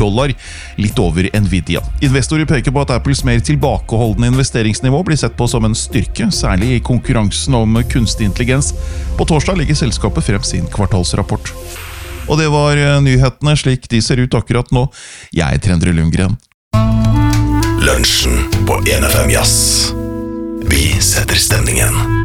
dollar, litt over Nvidia. Investorer peker på at Apples mer tilbakeholdende investeringsnivå blir sett på som en styrke, særlig i konkurransen om kunstig intelligens. På torsdag legger selskapet frem sin kvartalsrapport. Og det var nyhetene slik de ser ut akkurat nå. Jeg heter Endre Lundgren. Lunsjen på 1FM Jazz. Vi setter stemningen.